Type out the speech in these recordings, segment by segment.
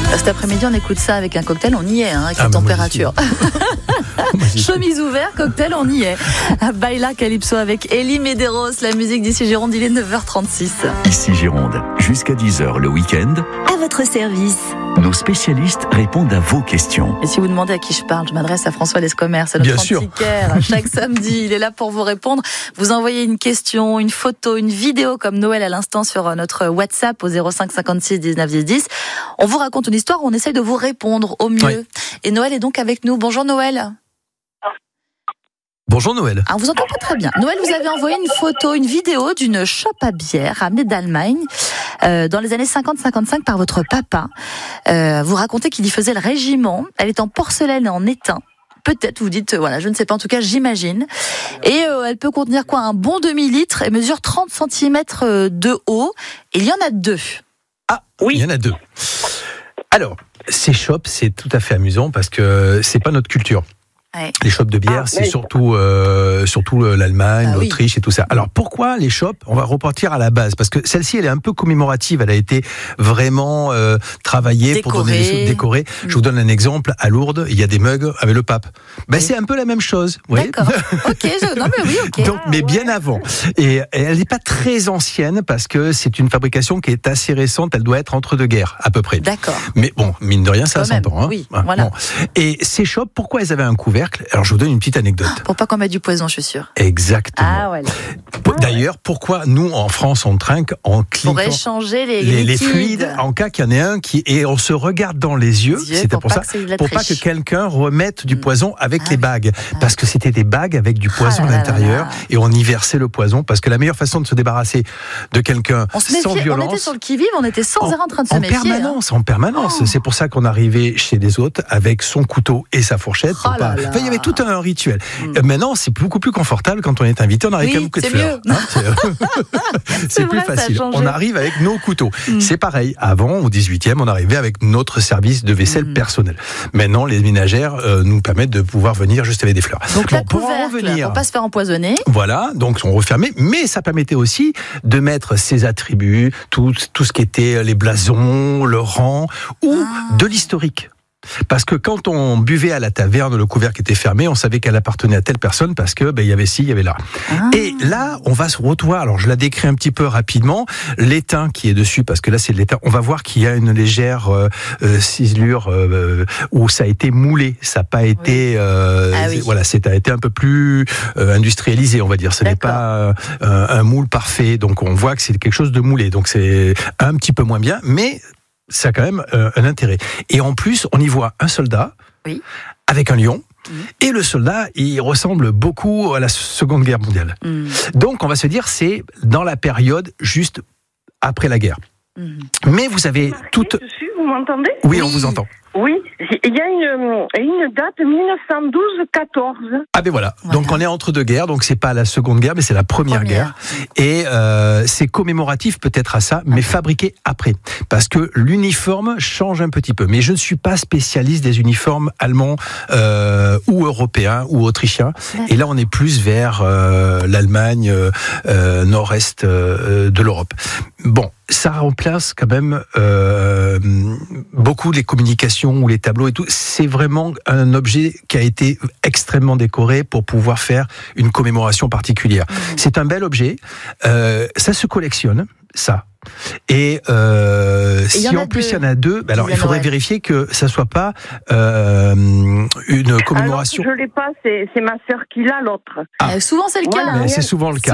Cet après-midi, on écoute ça avec un cocktail, on y est, avec la température. Chemise ouverte, cocktail, on y est. Baila Calypso avec Elie Medeiros, la musique d'ici Gironde, il est 9h36. Ici Gironde, jusqu'à 10h le week-end. À votre service. Nos spécialistes répondent à vos questions. Et si vous demandez à qui je parle, je m'adresse à François Lescomer, c'est notre antiquaire. Chaque samedi, il est là pour vous répondre. Vous envoyez une question, une photo, une vidéo comme Noël à l'instant sur notre WhatsApp au 05 56 19 10 10. On vous raconte une histoire, on essaye de vous répondre au mieux. Oui. Et Noël est donc avec nous. Bonjour Noël. Bonjour Noël. Alors vous entendez pas très bien. Noël, vous avez envoyé une photo, une vidéo d'une chope à bière ramenée d'Allemagne dans les années 50-55 par votre papa. Vous racontez qu'il y faisait le régiment. Elle est en porcelaine et en étain. Peut-être, vous dites, voilà, je ne sais pas, en tout cas, j'imagine. Et elle peut contenir quoi? Un bon demi-litre et mesure 30 cm de haut. Et il y en a 2. Ah oui, il y en a 2. Alors, ces chopes, c'est tout à fait amusant parce que c'est pas notre culture. Ouais. Les chopes de bière, c'est surtout l'Allemagne, l'Autriche et tout ça. Alors pourquoi les chopes? On va repartir à la base parce que celle-ci, elle est un peu commémorative. Elle a été vraiment travaillée pour donner des choses décorées. Je vous donne un exemple. À Lourdes, il y a des mugs avec le pape. Ben c'est un peu la même chose. D'accord. Ok. Non mais oui. Ok. Donc, mais bien avant. Et elle n'est pas très ancienne parce que c'est une fabrication qui est assez récente. Elle doit être entre deux guerres à peu près. D'accord. Mais bon, mine de rien, ça a 100 ans. Hein. Oui. Voilà. Bon. Et ces chopes, pourquoi elles avaient un couvercle? Alors je vous donne une petite anecdote. Pour pas qu'on mette du poison, je suis sûre. Exactement. Ah ouais. D'ailleurs, pourquoi nous en France on trinque en cliquant pour échanger les fluides en cas qu'il y en ait un et on se regarde dans les yeux. C'était pour ça, pour pas que quelqu'un remette du poison avec les bagues, parce que c'était des bagues avec du poison à l'intérieur et on y versait le poison parce que la meilleure façon de se débarrasser de quelqu'un sans violence. On était sur le qui-vive, on était sans arrêt en train de se méfier. En permanence. C'est pour ça qu'on arrivait chez des hôtes avec son couteau et sa fourchette. Il y avait tout un rituel. Maintenant, c'est beaucoup plus confortable quand on est invité. On arrive avec un bouquet de fleurs. C'est plus facile. On arrive avec nos couteaux. C'est pareil. Avant, au 18e, on arrivait avec notre service de vaisselle personnel. Maintenant, les ménagères nous permettent de pouvoir venir juste avec des fleurs. Donc la couvercle, pour pas se faire empoisonner. Voilà, donc on refermait. Mais ça permettait aussi de mettre ses attributs, tout ce qui était les blasons, le rang ou de l'historique. Parce que quand on buvait à la taverne, le couvercle était fermé, on savait qu'elle appartenait à telle personne parce que il y avait ci, il y avait là. Et là, on va se retrouver. Alors, je la décris un petit peu rapidement. L'étain qui est dessus, parce que là, c'est de l'étain. On va voir qu'il y a une légère ciselure où ça a été moulé. Ça n'a pas été. Voilà, ça a été un peu plus industrialisé, on va dire. Ce n'est pas un moule parfait. Donc, on voit que c'est quelque chose de moulé. Donc, c'est un petit peu moins bien, mais ça a quand même un intérêt. Et en plus, on y voit un soldat avec un lion. Et le soldat, il ressemble beaucoup à la Seconde Guerre mondiale. Donc, on va se dire, c'est dans la période juste après la guerre. Mais vous avez toute... Vous m'entendez? Oui, on vous entend. Oui, il y a une date 1912-14. Ah ben voilà, donc on est entre deux guerres, donc c'est pas la Seconde Guerre, mais c'est la Première Guerre. Et c'est commémoratif peut-être à ça, mais fabriqué après. Parce que l'uniforme change un petit peu. Mais je ne suis pas spécialiste des uniformes allemands ou européens ou autrichiens. Et là, on est plus vers l'Allemagne, nord-est de l'Europe. Bon, ça remplace quand même beaucoup les communications ou les tableaux et tout. C'est vraiment un objet qui a été extrêmement décoré pour pouvoir faire une commémoration particulière. C'est un bel objet. Ça se collectionne, ça. Et si en plus il y en a 2, alors il faudrait vérifier que ça soit pas une commémoration. Alors, je l'ai pas, c'est ma sœur qui l'a, l'autre. Souvent c'est le cas. Mais c'est souvent le cas.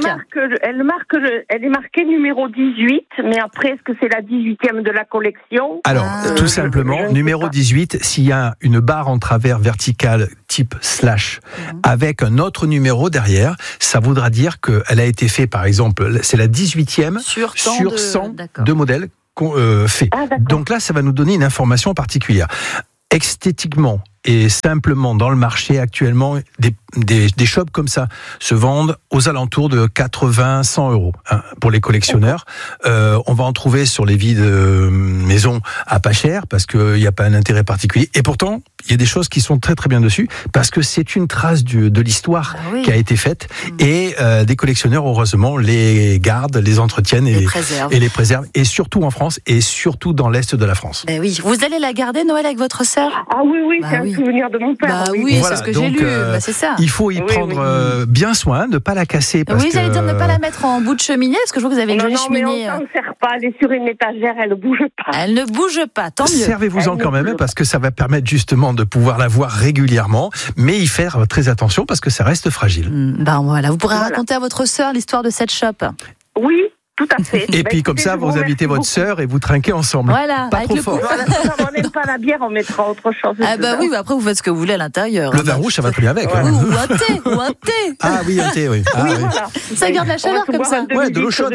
Elle est marquée numéro 18, mais après est-ce que c'est la 18e de la collection? Alors tout simplement, numéro 18, s'il y a une barre en travers verticale type slash avec un autre numéro derrière, ça voudra dire qu'elle a été faite, par exemple, c'est la 18e sur 100 de modèles faits. Donc là, ça va nous donner une information particulière. Esthétiquement, et simplement dans le marché actuellement, des shops comme ça se vendent aux alentours de 80-100 euros pour les collectionneurs. On va en trouver sur les vides maisons à pas cher parce qu'il n'y a pas un intérêt particulier. Et pourtant, il y a des choses qui sont très très bien dessus parce que c'est une trace de l'histoire qui a été faite et des collectionneurs, heureusement, les gardent, les entretiennent et les préservent. Et surtout en France et surtout dans l'Est de la France. Oui. Vous allez la garder, Noël, avec votre sœur ? Ah oui, c'est un souvenir de mon père. Voilà, c'est ce que j'ai lu. C'est ça. Il faut y prendre bien soin, ne pas la casser. Parce j'allais dire ne pas la mettre en bout de cheminée, parce que je vois que vous avez une jolie cheminée. Non, mais on s'en sert pas. Elle est sur une étagère, elle ne bouge pas. Elle ne bouge pas, tant mieux. Servez-vous-en quand même, parce que ça va permettre justement de pouvoir la voir régulièrement, mais y faire très attention parce que ça reste fragile. Voilà, vous pourrez raconter à votre sœur l'histoire de cette shop. Oui. Tout à fait. Et puis comme ça, vous invitez votre sœur et vous trinquez ensemble. Voilà, pas trop fort. On n'aime pas la bière, on mettra autre chose. Après vous faites ce que vous voulez à l'intérieur. Le vin rouge, ça va très bien avec. Ou un thé. Ah oui, un thé, oui. Voilà. Ça garde la chaleur comme ça. De l'eau chaude.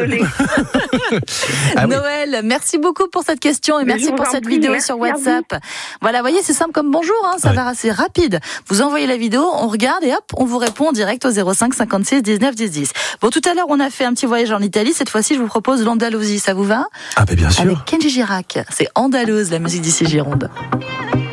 Noël, merci beaucoup pour cette question et merci pour cette vidéo sur WhatsApp. Voilà, voyez, c'est simple comme bonjour, ça va assez rapide. Vous envoyez la vidéo, on regarde et hop, on vous répond en direct au 05 56 19 10 10. Bon, tout à l'heure, on a fait un petit voyage en Italie. Cette fois-ci, je vous propose l'Andalousie. Ça vous va ? Ah, bien sûr. Avec Kenji Girac. C'est Andalouse, la musique d'ici Gironde.